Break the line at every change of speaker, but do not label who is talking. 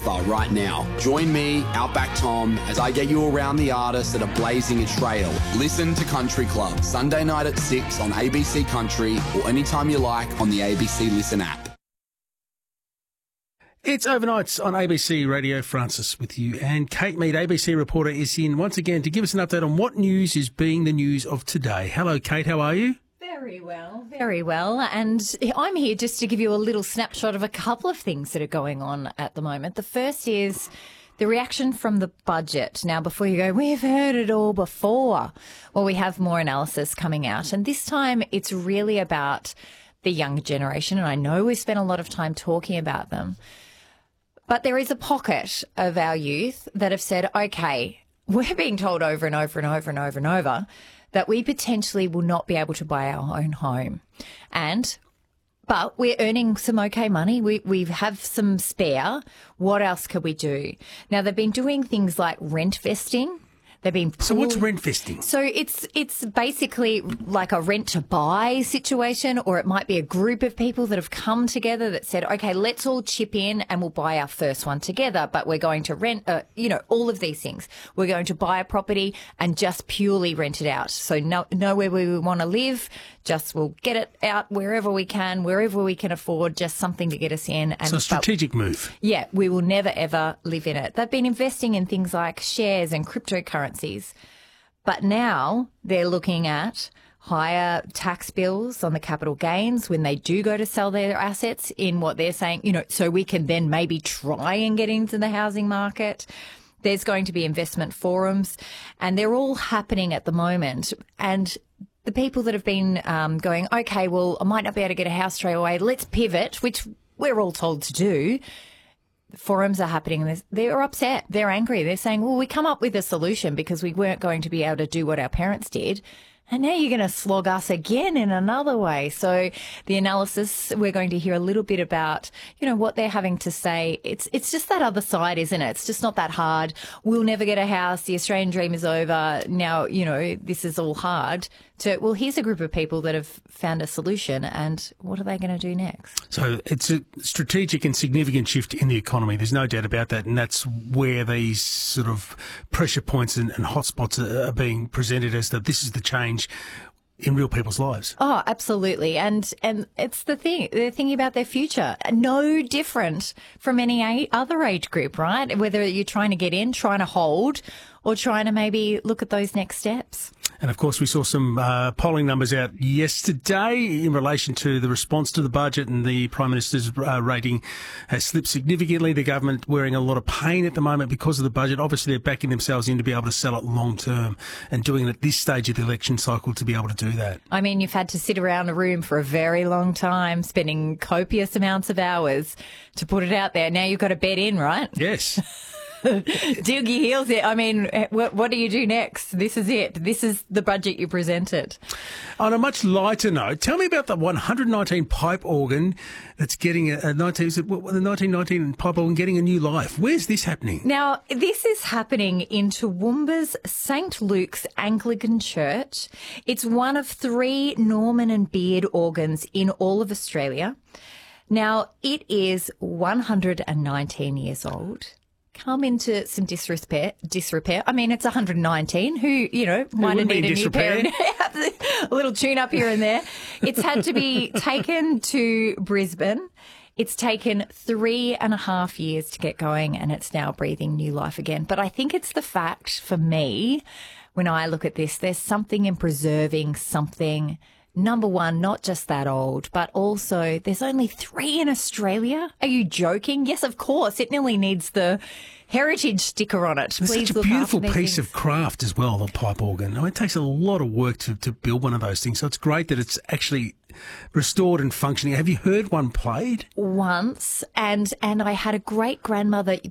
offer right now. Join me, Outback Tom, as I get you around the artists that are blazing a trail. Listen to Country Club, Sunday night at 6 on ABC Country or anytime you like on the ABC Listen app.
It's Overnights on ABC Radio. Francis with you. And Kate Mead, ABC reporter, is in once again to give us an update on what news is being the news of today. Hello, Kate. How are you?
Very well, very well. And I'm here just to give you a little snapshot of a couple of things that are going on at the moment. The first is the reaction from the budget. Now, before you go, we've heard it all before. Well, we have more analysis coming out. And this time it's really about the younger generation. And I know we've spent a lot of time talking about them. But there is a pocket of our youth that have said, okay, we're being told over and over and over and over and over that we potentially will not be able to buy our own home. But we're earning some okay money. We have some spare. What else could we do? Now, they've been doing things like rent vesting.
So what's rent vesting?
So it's basically like a rent to buy situation, or it might be a group of people that have come together that said, okay, let's all chip in and we'll buy our first one together, but we're going to rent, all of these things. We're going to buy a property and just purely rent it out. So know where we want to live, just we'll get it out wherever we can afford, just something to get us in. And
so a strategic move.
Yeah, we will never, ever live in it. They've been investing in things like shares and cryptocurrencies. But now they're looking at higher tax bills on the capital gains when they do go to sell their assets in what they're saying, so we can then maybe try and get into the housing market. There's going to be investment forums, and they're all happening at the moment. And the people that have been going, okay, well, I might not be able to get a house straight away. Let's pivot, which we're all told to do. Forums are happening and they're upset. They're angry. They're saying, well, we come up with a solution because we weren't going to be able to do what our parents did. And now you're going to slog us again in another way. So the analysis, we're going to hear a little bit about, what they're having to say. It's just that other side, isn't it? It's just not that hard. We'll never get a house. The Australian dream is over. Now, this is all hard. Well, here's a group of people that have found a solution, and what are they going to do next?
So it's a strategic and significant shift in the economy. There's no doubt about that, and that's where these sort of pressure points and hotspots are being presented as that this is the change in real people's lives.
Oh, absolutely. And it's the thing. They're thinking about their future. No different from any other age group, right? Whether you're trying to get in, trying to hold, or trying to maybe look at those next steps.
And, of course, we saw some polling numbers out yesterday in relation to the response to the budget, and the Prime Minister's rating has slipped significantly. The government wearing a lot of pain at the moment because of the budget. Obviously, they're backing themselves in to be able to sell it long term, and doing it at this stage of the election cycle to be able to do that.
I mean, you've had to sit around a room for a very long time, spending copious amounts of hours to put it out there. Now you've got to bet in, right?
Yes.
Dig your heels in. I mean, what do you do next? This is it. This is the budget you presented.
On a much lighter note, tell me about the 119 pipe organ that's getting the 1919 pipe organ getting a new life. Where's this happening?
Now, this is happening in Toowoomba's St Luke's Anglican Church. It's one of 3 Norman and Beard organs in all of Australia. Now, it is 119 years old. Come into some disrepair. I mean, it's 119. Who, might have needed a new pair. A little tune up here and there. It's had to be taken to Brisbane. It's taken 3.5 years to get going, and it's now breathing new life again. But I think it's the fact for me, when I look at this, there's something in preserving something. Number one, not just that old, but also there's only 3 in Australia. Are you joking? Yes, of course. It nearly needs the heritage sticker on it.
It's such a beautiful piece of craft as well, the pipe organ. It takes a lot of work to build one of those things. So it's great that it's actually restored and functioning. Have you heard one played?
Once, and I had a great grandmother